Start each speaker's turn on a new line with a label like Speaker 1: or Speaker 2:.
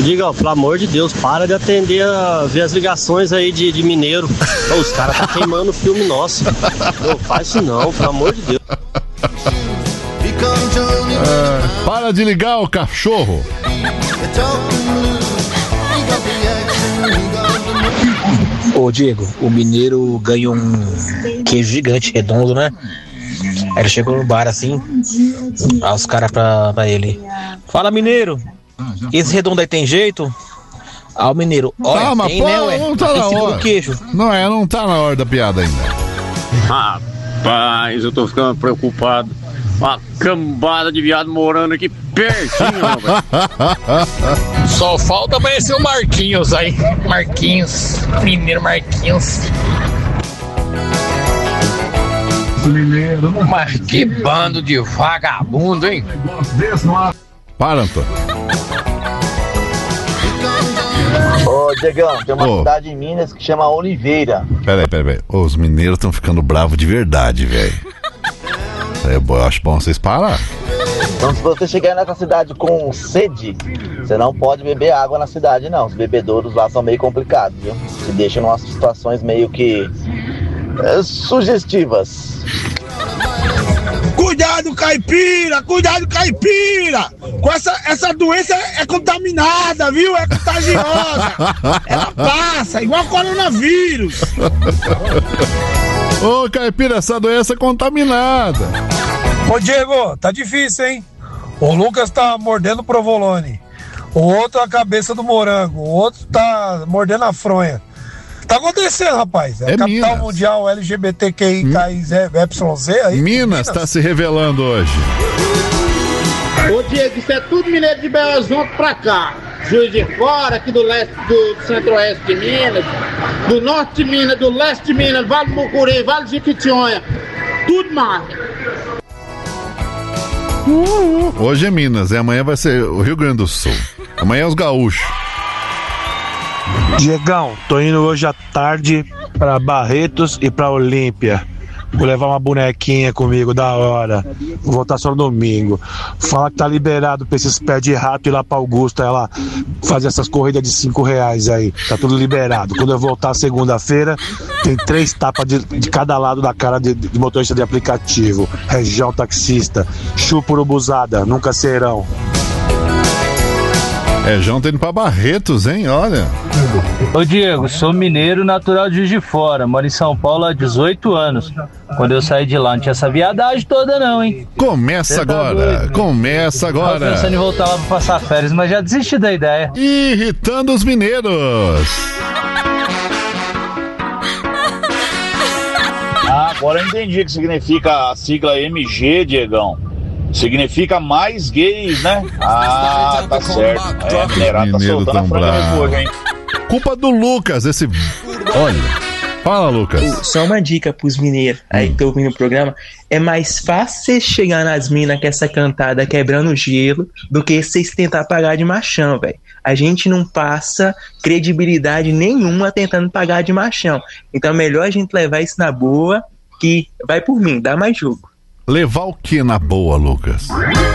Speaker 1: Diga, ó, pelo amor de Deus, para de atender ver as ligações aí de mineiro. Ô, os caras tá queimando o filme nosso. Não faz isso não, pelo amor de Deus.
Speaker 2: Para de ligar o cachorro.
Speaker 3: Ô Diego, o mineiro ganhou um queijo gigante, redondo, né? Aí ele chegou no bar assim, aí os caras pra ele: fala, mineiro, esse redondo aí tem jeito? Ah, o mineiro: olha,
Speaker 2: mas
Speaker 3: tem, né, ué?
Speaker 2: Não tá na hora.
Speaker 3: Queijo.
Speaker 2: Não tá na hora da piada ainda.
Speaker 4: Rapaz, eu tô ficando preocupado. Uma cambada de viado morando aqui pertinho, rapaz.
Speaker 5: Só falta aparecer o Marquinhos aí. Marquinhos, mineiro Marquinhos. Mas que bando de vagabundo, hein?
Speaker 2: Para, Antônio.
Speaker 6: Ô, Diegão, tem uma cidade em Minas que chama Oliveira.
Speaker 2: Peraí. Os mineiros estão ficando bravos de verdade, velho. Eu acho bom vocês parar.
Speaker 6: Então, se você chegar nessa cidade com sede, você não pode beber água na cidade, não. Os bebedouros lá são meio complicados, viu? Te deixam em umas situações meio que sugestivas.
Speaker 7: Cuidado, caipira! Cuidado, caipira! Com essa doença é contaminada, viu? É contagiosa. Ela passa, igual coronavírus.
Speaker 2: Ô, caipira, essa doença é contaminada.
Speaker 8: Ô, Diego, tá difícil, hein? O Lucas tá mordendo o provolone. O outro a cabeça do morango. O outro tá mordendo a fronha. Tá acontecendo, rapaz. É capital
Speaker 2: Minas.
Speaker 8: mundial LGBTQIYZ aí.
Speaker 2: Minas tá se revelando hoje.
Speaker 9: Ô Diego, isso é tudo mineiro de Belo Horizonte pra cá. Juiz de Fora, aqui do leste, do centro-oeste de Minas, do norte de Minas, do leste de Minas, Vale do Mucuri, Vale de Jequitinhonha, tudo mais.
Speaker 2: Hoje é Minas, e amanhã vai ser o Rio Grande do Sul. Amanhã é os gaúchos.
Speaker 10: Diegão, tô indo hoje à tarde pra Barretos e pra Olímpia. Vou levar uma bonequinha comigo, da hora. Vou voltar só no domingo. Fala que tá liberado pra esses pés de rato ir lá pra Augusta, ela fazer essas corridas de R$5 aí. Tá tudo liberado. Quando eu voltar segunda-feira, tem 3 tapas de cada lado da cara de motorista de aplicativo. Região taxista. Chupa urubuzada, nunca serão.
Speaker 2: João tá indo pra Barretos, hein? Olha.
Speaker 11: Ô Diego, sou mineiro natural de Juiz de Fora, moro em São Paulo há 18 anos. Quando eu saí de lá não tinha essa viadagem toda não, hein?
Speaker 2: Começa agora.
Speaker 11: Tava pensando em voltar lá pra passar férias, mas já desisti da ideia.
Speaker 2: Irritando os mineiros.
Speaker 12: Agora eu entendi o que significa a sigla MG, Diegão. Significa mais gays, né? Ah, tá certo. A mineirada tá soltando a franga mesmo hoje, hein?
Speaker 2: Culpa do Lucas, esse... Olha, fala, Lucas.
Speaker 13: Só uma dica pros mineiros aí que estão ouvindo o programa: é mais fácil vocês chegar nas minas com essa cantada quebrando gelo do que vocês tentar pagar de machão, velho. A gente não passa credibilidade nenhuma tentando pagar de machão. Então é melhor a gente levar isso na boa, que vai por mim, dá mais jogo.
Speaker 2: Levar o que na boa, Lucas?